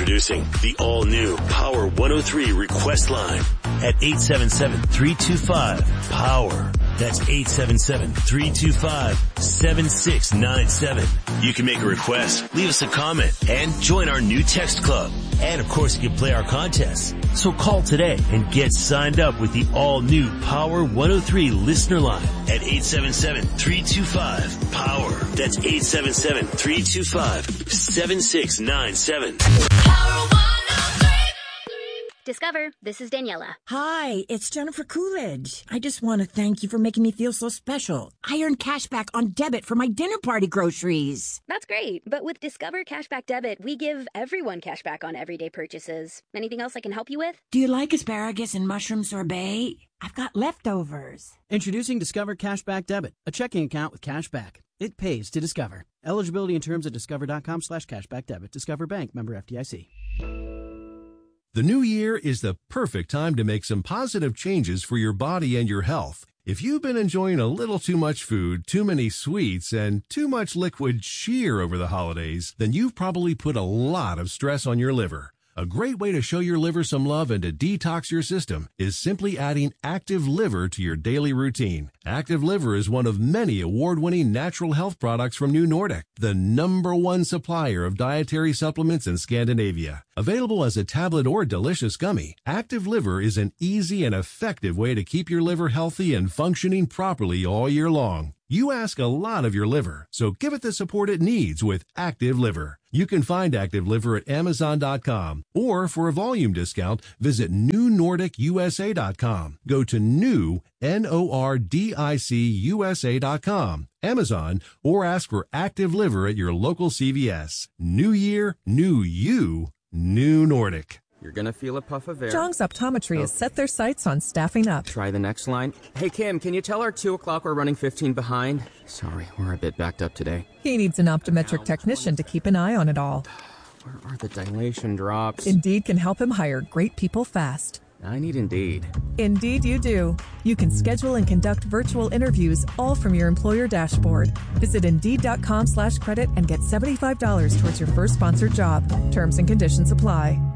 Introducing the all-new Power 103 request line at 877-325-POWER. That's 877-325-7697. You can make a request, leave us a comment, and join our new text club. And of course, you can play our contests. So call today and get signed up with the all-new Power 103 listener line at 877-325-POWER. That's 877-325-7697. Power 103. Discover, this is Daniela. Hi, it's Jennifer Coolidge. I just want to thank you for making me feel so special. I earned cash back on debit for my dinner party groceries. That's great, but with Discover Cashback Debit, we give everyone cash back on everyday purchases. Anything else I can help you with? Do you like asparagus and mushroom sorbet? I've got leftovers. Introducing Discover Cashback Debit, a checking account with cash back. It pays to Discover. Eligibility and terms at discover.com/cashback debit. Discover Bank, member FDIC. The new year is the perfect time to make some positive changes for your body and your health. If you've been enjoying a little too much food, too many sweets, and too much liquid cheer over the holidays, then you've probably put a lot of stress on your liver. A great way to show your liver some love and to detox your system is simply adding Active Liver to your daily routine. Active Liver is one of many award-winning natural health products from New Nordic, the #1 supplier of dietary supplements in Scandinavia. Available as a tablet or delicious gummy, Active Liver is an easy and effective way to keep your liver healthy and functioning properly all year long. You ask a lot of your liver, so give it the support it needs with Active Liver. You can find Active Liver at Amazon.com, or for a volume discount, visit NewNordicUSA.com. Go to NewNordicUSA.com, Amazon, or ask for Active Liver at your local CVS. New year, new you, New Nordic. You're going to feel a puff of air. Jong's Optometry has set their sights on staffing up. Try the next line. Hey, Kim, can you tell our 2 o'clock we're running 15 behind? Sorry, we're a bit backed up today. He needs an optometric technician to keep an eye on it all. Where are the dilation drops? Indeed can help him hire great people fast. I need Indeed. Indeed you do. You can schedule and conduct virtual interviews all from your employer dashboard. Visit Indeed.com/credit and get $75 towards your first sponsored job. Terms and conditions apply.